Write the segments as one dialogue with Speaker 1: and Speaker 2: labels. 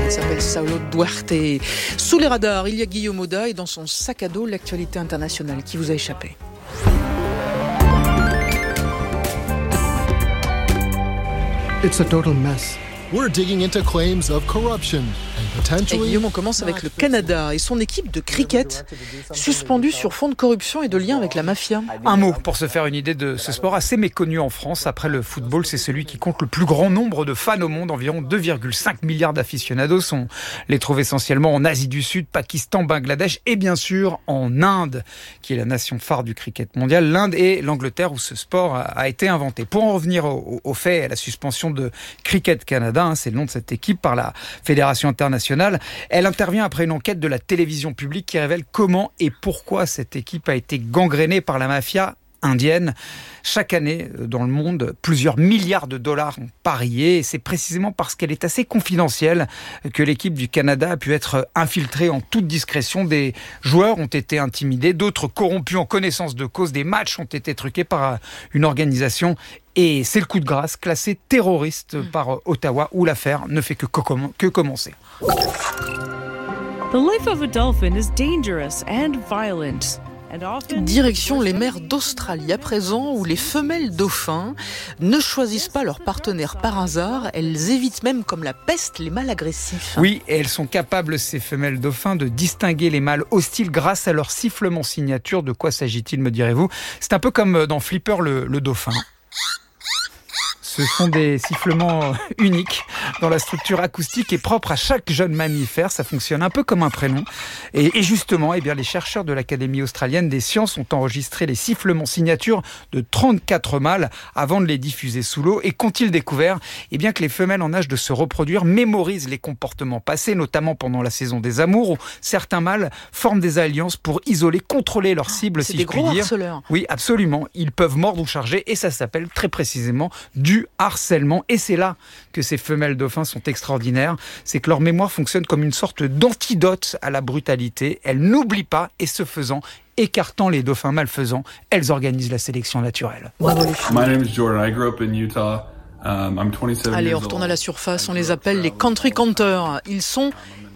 Speaker 1: Il s'appelle Saulo Duarte. Sous les radars, il y a Guillaume Auda et dans son sac à dos, l'actualité internationale qui vous a échappé.
Speaker 2: It's a total mess. We're digging into claims of corruption and potentially...
Speaker 1: Et Guillaume, on commence avec le Canada et son équipe de cricket suspendue sur fond de corruption et de liens avec la mafia.
Speaker 3: Un mot pour se faire une idée de ce sport assez méconnu en France. Après le football, c'est celui qui compte le plus grand nombre de fans au monde. Environ 2,5 milliards d'aficionados. On les trouve essentiellement en Asie du Sud, Pakistan, Bangladesh et bien sûr en Inde, qui est la nation phare du cricket mondial. L'Inde et l'Angleterre où ce sport a été inventé. Pour en revenir au fait, à la suspension de Cricket Canada, c'est le nom de cette équipe par la Fédération internationale. Elle intervient après une enquête de la télévision publique qui révèle comment et pourquoi cette équipe a été gangrénée par la mafia indienne. Chaque année, dans le monde, plusieurs milliards de dollars ont parié et c'est précisément parce qu'elle est assez confidentielle que l'équipe du Canada a pu être infiltrée en toute discrétion. Des joueurs ont été intimidés, d'autres corrompus en connaissance de cause, des matchs ont été truqués par une organisation et c'est le coup de grâce, classé terroriste par Ottawa où l'affaire ne fait que commencer.
Speaker 4: The life of a dolphin is dangerous and violent.
Speaker 1: Direction les mers d'Australie à présent où les femelles dauphins ne choisissent pas leur partenaire par hasard, elles évitent même comme la peste les mâles agressifs.
Speaker 3: Oui, et elles sont capables, ces femelles dauphins, de distinguer les mâles hostiles grâce à leur sifflement signature. De quoi s'agit-il, me direz-vous ? C'est un peu comme dans Flipper le dauphin. Ce sont des sifflements uniques dans la structure acoustique et propre à chaque jeune mammifère. Ça fonctionne un peu comme un prénom. Et justement, les chercheurs de l'Académie australienne des sciences ont enregistré les sifflements signatures de 34 mâles avant de les diffuser sous l'eau. Et qu'ont-ils découvert ? Que les femelles en âge de se reproduire mémorisent les comportements passés, notamment pendant la saison des amours, où certains mâles forment des alliances pour isoler, contrôler leur cible, si je puis dire.
Speaker 1: C'est des gros harceleurs.
Speaker 3: Oui, absolument. Ils peuvent mordre ou charger et ça s'appelle très précisément du harcèlement. Et c'est là que ces femelles dauphins sont extraordinaires. C'est que leur mémoire fonctionne comme une sorte d'antidote à la brutalité. Elles n'oublient pas et ce faisant, écartant les dauphins malfaisants, elles organisent la sélection naturelle.
Speaker 1: Bravo les filles.
Speaker 5: My name is Jordan. I grew up in Utah. I'm 27
Speaker 1: Allez,
Speaker 5: years
Speaker 1: on retourne
Speaker 5: old.
Speaker 1: à la surface. On les appelle les country counters. Ils sont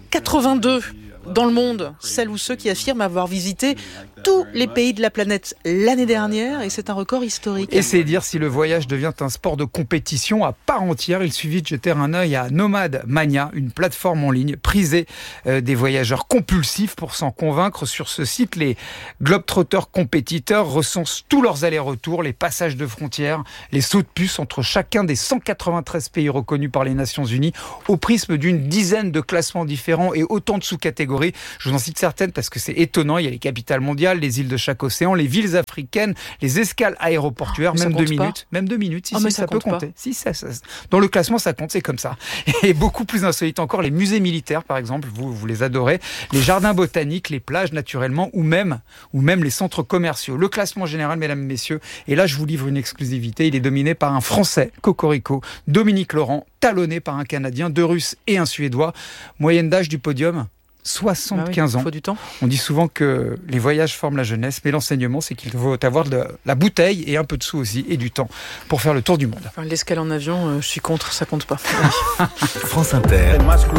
Speaker 1: 82 dans le monde, celles ou ceux qui affirment avoir visité tous les pays de la planète l'année dernière et c'est un record historique.
Speaker 3: Et c'est dire si le voyage devient un sport de compétition à part entière. Il suffit de jeter un œil à Nomad Mania, une plateforme en ligne prisée des voyageurs compulsifs. Pour s'en convaincre, sur ce site, les globetrotters compétiteurs recensent tous leurs allers-retours, les passages de frontières, les sauts de puce entre chacun des 193 pays reconnus par les Nations Unies au prisme d'une dizaine de classements différents et autant de sous-catégories. Je vous en cite certaines parce que c'est étonnant. Il y a les capitales mondiales, les îles de chaque océan, les villes africaines, les escales aéroportuaires, même 2 minutes. Même 2 minutes, si, ça peut compter. Si, ça, dans le classement, ça compte, c'est comme ça. Et beaucoup plus insolite encore, les musées militaires, par exemple, vous les adorez, les jardins botaniques, les plages, naturellement, ou même les centres commerciaux. Le classement général, mesdames et messieurs, et là, je vous livre une exclusivité, il est dominé par un Français, Cocorico, Dominique Laurent, talonné par un Canadien, 2 Russes et un Suédois. Moyenne d'âge du podium 75 ans.
Speaker 1: Il faut du temps.
Speaker 3: On dit souvent que les voyages forment la jeunesse, mais l'enseignement, c'est qu'il faut avoir de la bouteille et un peu de sous aussi, et du temps pour faire le tour du monde.
Speaker 1: L'escale en avion, je suis contre, ça compte pas.
Speaker 6: France Inter.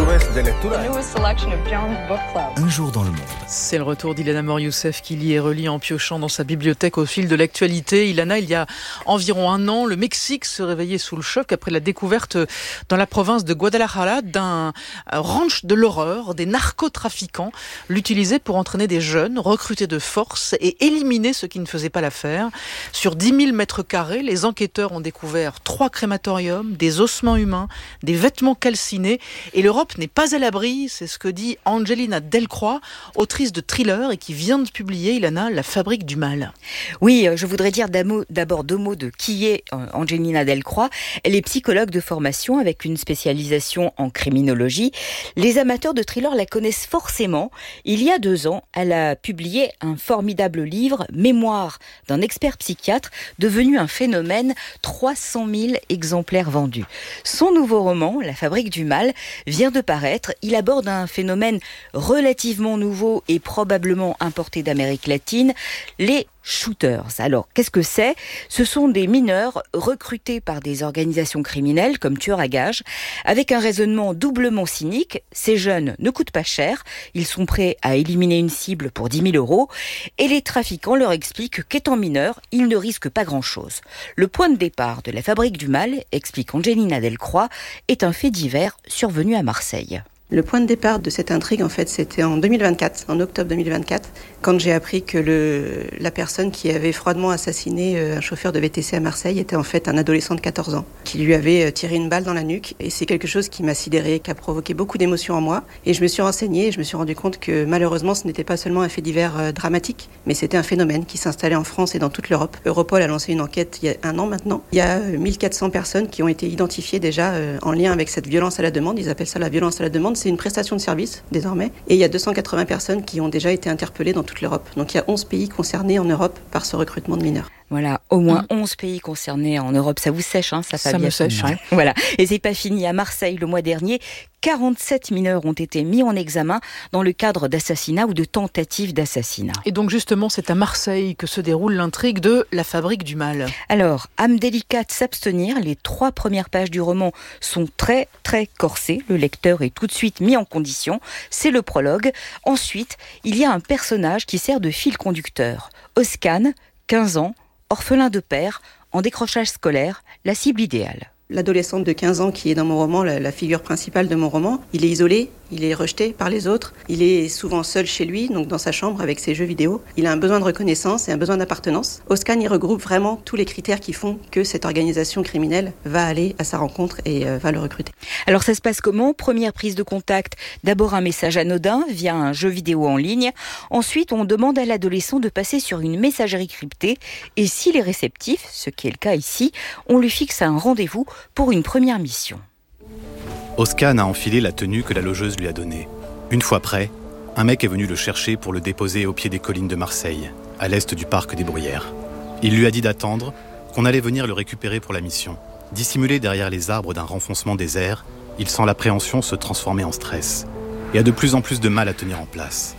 Speaker 6: Un jour dans le monde.
Speaker 1: C'est le retour d'Ilana Mor-Youssef qui lit et relit en piochant dans sa bibliothèque au fil de l'actualité. Ilana, il y a environ un an, le Mexique se réveillait sous le choc après la découverte dans la province de Guadalajara d'un ranch de l'horreur, des narcotrafiquants l'utilisaient pour entraîner des jeunes, recruter de force et éliminer ceux qui ne faisaient pas l'affaire. Sur 10 000 mètres carrés, les enquêteurs ont découvert 3 crématoriums, des ossements humains, des vêtements calcinés et l'Europe n'est pas à l'abri, c'est ce que dit Angelina Delcroix, autrice de thriller et qui vient de publier, Ilana, La fabrique du mal.
Speaker 7: Oui, je voudrais dire d'abord 2 mots de qui est Angelina Delcroix. Elle est psychologue de formation avec une spécialisation en criminologie. Les amateurs de thriller la connaissent forcément. Il y a 2 ans, elle a publié un formidable livre, Mémoire d'un expert psychiatre, devenu un phénomène, 300 000 exemplaires vendus. Son nouveau roman, La fabrique du mal, vient de paraître. Il aborde un phénomène relativement nouveau et probablement importé d'Amérique latine, les shooters. Alors, qu'est-ce que c'est ? Ce sont des mineurs recrutés par des organisations criminelles comme tueurs à gages, avec un raisonnement doublement cynique. Ces jeunes ne coûtent pas cher, ils sont prêts à éliminer une cible pour 10 000 €, et les trafiquants leur expliquent qu'étant mineurs, ils ne risquent pas grand-chose. Le point de départ de la fabrique du mal, explique Angelina Delcroix, est un fait divers survenu à Marseille.
Speaker 8: Le point de départ de cette intrigue, en fait, c'était en 2024, en octobre 2024, quand j'ai appris que la personne qui avait froidement assassiné un chauffeur de VTC à Marseille était en fait un adolescent de 14 ans, qui lui avait tiré une balle dans la nuque. Et c'est quelque chose qui m'a sidérée, qui a provoqué beaucoup d'émotions en moi. Et je me suis renseignée et je me suis rendu compte que malheureusement, ce n'était pas seulement un fait divers dramatique, mais c'était un phénomène qui s'installait en France et dans toute l'Europe. Europol a lancé une enquête il y a 1 an maintenant. Il y a 1400 personnes qui ont été identifiées déjà en lien avec cette violence à la demande. Ils appellent ça la violence à la demande. C'est une prestation de service, désormais. Et il y a 280 personnes qui ont déjà été interpellées dans toute l'Europe. Donc il y a 11 pays concernés en Europe par ce recrutement de mineurs.
Speaker 7: Voilà, au moins 11 pays concernés en Europe. Ça vous sèche, hein, ça
Speaker 1: me sèche, ouais.
Speaker 7: Voilà. Et c'est pas fini. À Marseille, le mois dernier, 47 mineurs ont été mis en examen dans le cadre d'assassinats ou de tentatives d'assassinat.
Speaker 1: Et donc justement, c'est à Marseille que se déroule l'intrigue de La fabrique du mal.
Speaker 7: Alors, âme délicate, s'abstenir. Les 3 premières pages du roman sont très, très corsées. Le lecteur est tout de suite mis en condition. C'est le prologue. Ensuite, il y a un personnage qui sert de fil conducteur. Oscan, 15 ans, orphelin de père, en décrochage scolaire, la cible idéale.
Speaker 8: L'adolescente de 15 ans qui est dans mon roman, la figure principale de mon roman, il est isolé, il est rejeté par les autres, il est souvent seul chez lui, donc dans sa chambre avec ses jeux vidéo. Il a un besoin de reconnaissance et un besoin d'appartenance. Oscan y regroupe vraiment tous les critères qui font que cette organisation criminelle va aller à sa rencontre et va le recruter.
Speaker 7: Alors ça se passe comment ? Première prise de contact, d'abord un message anodin via un jeu vidéo en ligne. Ensuite, on demande à l'adolescent de passer sur une messagerie cryptée et s'il est réceptif, ce qui est le cas ici, on lui fixe un rendez-vous pour une première mission.
Speaker 9: Oscan a enfilé la tenue que la logeuse lui a donnée. Une fois prêt, un mec est venu le chercher pour le déposer au pied des collines de Marseille, à l'est du parc des Bruyères. Il lui a dit d'attendre, qu'on allait venir le récupérer pour la mission. Dissimulé derrière les arbres d'un renfoncement désert, il sent l'appréhension se transformer en stress et a de plus en plus de mal à tenir en place.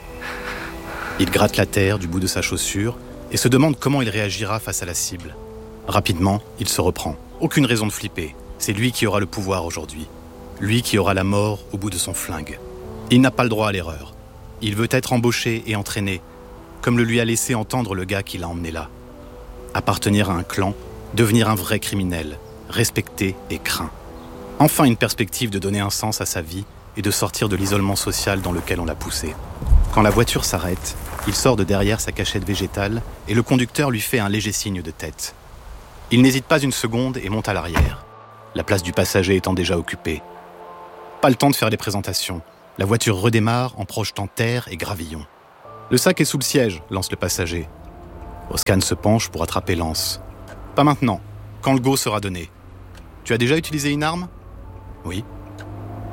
Speaker 9: Il gratte la terre du bout de sa chaussure et se demande comment il réagira face à la cible. Rapidement, il se reprend. Aucune raison de flipper. C'est lui qui aura le pouvoir aujourd'hui. Lui qui aura la mort au bout de son flingue. Il n'a pas le droit à l'erreur. Il veut être embauché et entraîné, comme le lui a laissé entendre le gars qui l'a emmené là. Appartenir à un clan, devenir un vrai criminel, respecté et craint. Enfin une perspective de donner un sens à sa vie et de sortir de l'isolement social dans lequel on l'a poussé. Quand la voiture s'arrête, il sort de derrière sa cachette végétale et le conducteur lui fait un léger signe de tête. Il n'hésite pas une seconde et monte à l'arrière, la place du passager étant déjà occupée. Pas le temps de faire des présentations. La voiture redémarre en projetant terre et gravillon. Le sac est sous le siège, lance le passager. Oscan se penche pour attraper Lance. Pas maintenant, quand le go sera donné. Tu as déjà utilisé une arme ? Oui. AK-47 ?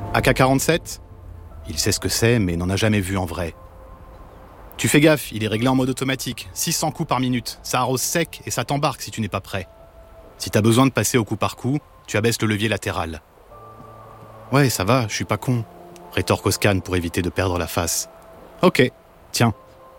Speaker 9: Il sait ce que c'est, mais n'en a jamais vu en vrai. Tu fais gaffe, il est réglé en mode automatique. 600 coups par minute. Ça arrose sec et ça t'embarque si tu n'es pas prêt. Si t'as besoin de passer au coup par coup, tu abaisses le levier latéral. Ouais, ça va, je suis pas con, rétorque Oscan pour éviter de perdre la face. Ok, tiens.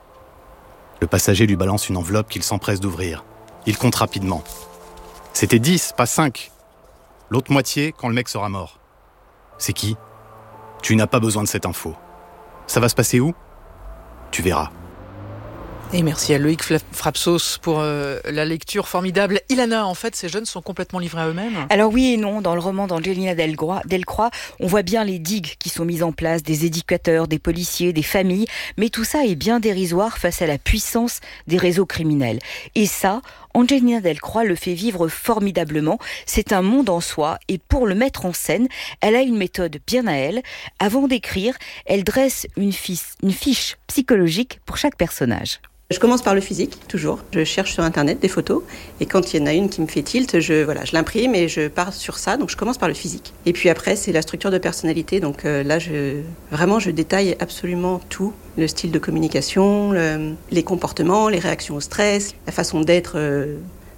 Speaker 9: Le passager lui balance une enveloppe qu'il s'empresse d'ouvrir. Il compte rapidement. C'était 10, pas 5. L'autre moitié quand le mec sera mort. C'est qui ? Tu n'as pas besoin de cette info. Ça va se passer où ? Tu verras.
Speaker 1: Et merci à Loïc Frapsos pour la lecture formidable. Ilana, en fait, ces jeunes sont complètement livrés à eux-mêmes ?
Speaker 7: Alors oui et non, dans le roman d'Angelina Delcroix, on voit bien les digues qui sont mises en place, des éducateurs, des policiers, des familles, mais tout ça est bien dérisoire face à la puissance des réseaux criminels. Et ça, Angelina Delcroix le fait vivre formidablement. C'est un monde en soi et pour le mettre en scène, elle a une méthode bien à elle. Avant d'écrire, elle dresse une fiche psychologique pour chaque personnage.
Speaker 8: Je commence par le physique, toujours. Je cherche sur Internet des photos et quand il y en a une qui me fait tilt, je l'imprime et je pars sur ça. Donc je commence par le physique. Et puis après, c'est la structure de personnalité. Donc là, je détaille absolument tout. Le style de communication, les comportements, les réactions au stress, la façon d'être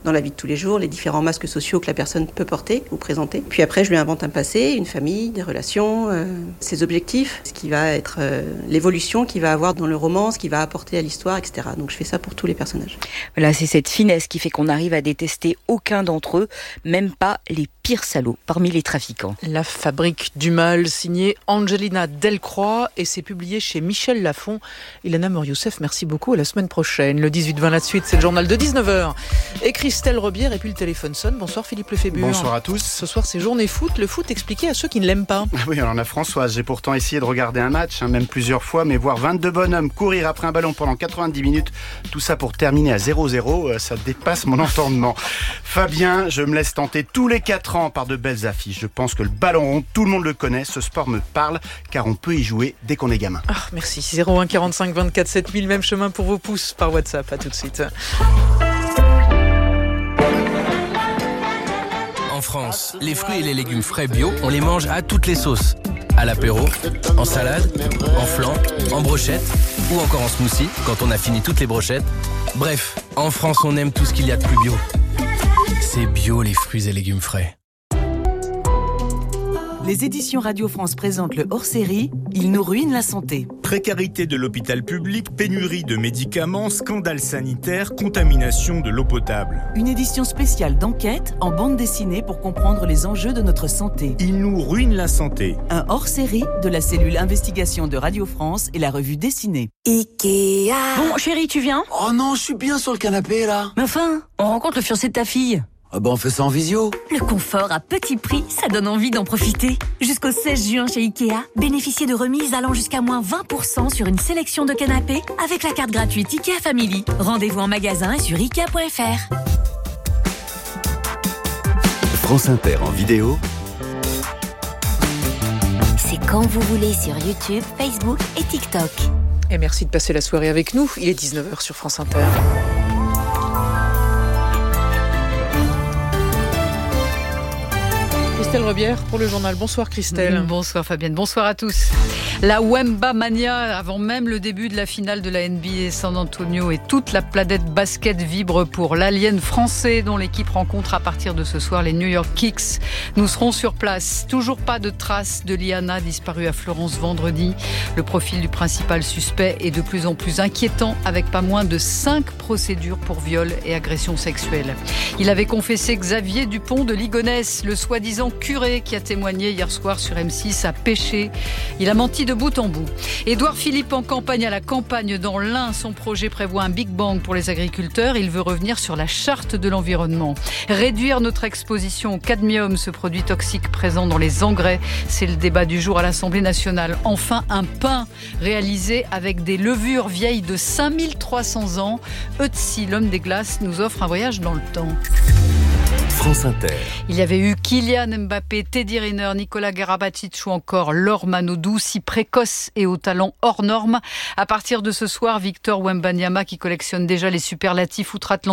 Speaker 8: dans la vie de tous les jours, les différents masques sociaux que la personne peut porter ou présenter. Puis après, je lui invente un passé, une famille, des relations, ses objectifs, ce qui va être l'évolution qu'il va avoir dans le roman, ce qu'il va apporter à l'histoire, etc. Donc je fais ça pour tous les personnages.
Speaker 7: Voilà, c'est cette finesse qui fait qu'on arrive à détester aucun d'entre eux, même pas les pires salauds parmi les trafiquants.
Speaker 1: La fabrique du mal, signée Angelina Delcroix, et c'est publié chez Michel Lafon. Ilana Mor-Youssef, merci beaucoup, à la semaine prochaine. Le 18-20 la suite, c'est le journal de 19h. Et Christelle Rebière, et puis le téléphone sonne. Bonsoir Philippe Lefébure.
Speaker 10: Bonsoir à tous.
Speaker 1: Ce soir, c'est journée foot. Le foot expliqué à ceux qui ne l'aiment pas.
Speaker 10: Oui, alors on a Françoise. J'ai pourtant essayé de regarder un match, même plusieurs fois, mais voir 22 bonhommes courir après un ballon pendant 90 minutes, tout ça pour terminer à 0-0, ça dépasse mon entendement. Fabien, je me laisse tenter tous les 4 ans par de belles affiches. Je pense que le ballon rond, tout le monde le connaît. Ce sport me parle, car on peut y jouer dès qu'on est gamin.
Speaker 1: Ah, merci. 01 45 24 7000, même chemin pour vos pouces par WhatsApp. À tout de suite.
Speaker 11: En France, les fruits et les légumes frais bio, on les mange à toutes les sauces. À l'apéro, en salade, en flan, en brochette ou encore en smoothie quand on a fini toutes les brochettes. Bref, en France, on aime tout ce qu'il y a de plus bio. C'est bio les fruits et légumes frais.
Speaker 12: Les éditions Radio France présentent le hors-série « Il nous ruine la santé ».
Speaker 13: Précarité de l'hôpital public, pénurie de médicaments, scandale sanitaire, contamination de l'eau potable.
Speaker 12: Une édition spéciale d'enquête en bande dessinée pour comprendre les enjeux de notre santé.
Speaker 13: Il nous ruine la santé.
Speaker 12: Un hors-série de la cellule investigation de Radio France et la revue dessinée.
Speaker 14: Ikea.
Speaker 15: Bon, chérie, tu viens ?
Speaker 14: Oh non, je suis bien sur le canapé, là.
Speaker 15: Mais enfin, on rencontre le fiancé de ta fille.
Speaker 14: Ah bah on fait ça en visio.
Speaker 15: Le confort à petit prix, ça donne envie d'en profiter. Jusqu'au 16 juin chez Ikea, bénéficiez de remises allant jusqu'à moins 20% sur une sélection de canapés avec la carte gratuite Ikea Family. Rendez-vous en magasin et sur Ikea.fr.
Speaker 6: France Inter en vidéo.
Speaker 16: C'est quand vous voulez sur YouTube, Facebook et TikTok.
Speaker 1: Et merci de passer la soirée avec nous. Il est 19h sur France Inter. Christelle Rebière pour le journal. Bonsoir Christelle.
Speaker 17: Bonsoir Fabienne, bonsoir à tous. La Wemba Mania, avant même le début de la finale de la NBA San Antonio, et toute la planète basket vibre pour l'alien français dont l'équipe rencontre à partir de ce soir les New York Knicks. Nous serons sur place. Toujours pas de traces de Liana, disparue à Florence vendredi. Le profil du principal suspect est de plus en plus inquiétant, avec pas moins de 5 procédures pour viol et agression sexuelle. Il avait confessé Xavier Dupont de Ligonnès, le soi-disant curé qui a témoigné hier soir sur M6, a péché. Il a menti de bout en bout. Édouard Philippe en campagne à la campagne dans l'Ain. Son projet prévoit un Big Bang pour les agriculteurs. Il veut revenir sur la charte de l'environnement. Réduire notre exposition au cadmium, ce produit toxique présent dans les engrais. C'est le débat du jour à l'Assemblée nationale. Enfin, un pain réalisé avec des levures vieilles de 5300 ans. Ötzi, l'homme des glaces, nous offre un voyage dans le temps.
Speaker 6: France Inter.
Speaker 17: Il y avait eu Kylian Mbappé, Teddy Riner, Nicolas Karabatic ou encore Laure Manodou, si précoce et au talent hors norme. À partir de ce soir, Victor Wembanyama, qui collectionne déjà les superlatifs outre-Atlantique,